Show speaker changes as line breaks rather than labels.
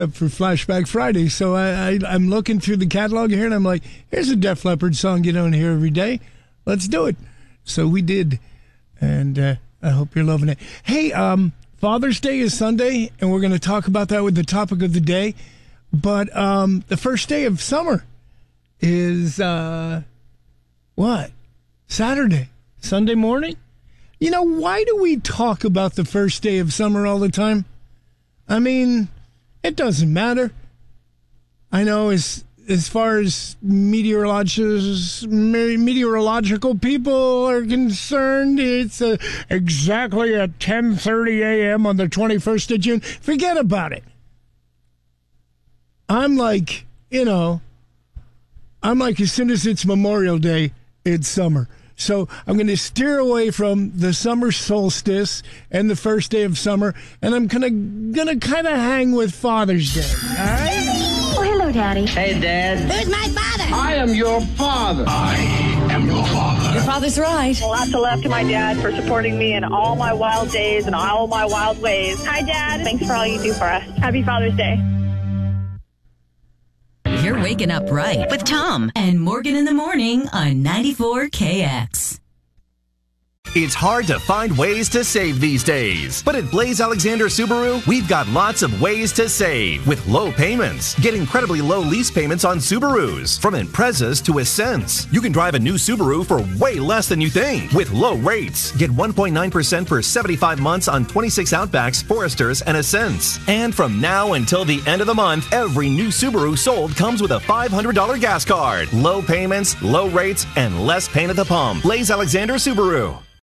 for Flashback Friday. So I'm looking through the catalog here, and I'm like, here's a Def Leppard song you don't hear every day. Let's do it. So we did, and I hope you're loving it. Hey, Father's Day is Sunday, and we're going to talk about that with the topic of the day. But the first day of summer is, what? Saturday. Sunday morning? You know, why do we talk about the first day of summer all the time? I mean, it doesn't matter. I know as far as meteorological people are concerned, it's exactly at 10:30 a.m. on the 21st of June. Forget about it. I'm like, as soon as it's Memorial Day, it's summer. So I'm going to steer away from the summer solstice and the first day of summer, and I'm gonna kind of hang with Father's Day. All right?
Oh, hello, Daddy.
Hey, Dad.
Who's my father?
I am your father.
I am your father.
Your father's right.
Lots of love to my dad for supporting me in all my wild days and all my wild ways. Hi, Dad. Thanks for all you do for us. Happy Father's Day.
You're waking up right with Tom and Morgan in the morning on 94KX.
It's hard to find ways to save these days. But at Blaze Alexander Subaru, we've got lots of ways to save with low payments. Get incredibly low lease payments on Subarus, from Imprezas to Ascents. You can drive a new Subaru for way less than you think with low rates. Get 1.9% for 75 months on 26 Outbacks, Foresters, and Ascents. And from now until the end of the month, every new Subaru sold comes with a $500 gas card. Low payments, low rates, and less pain at the pump. Blaze Alexander Subaru.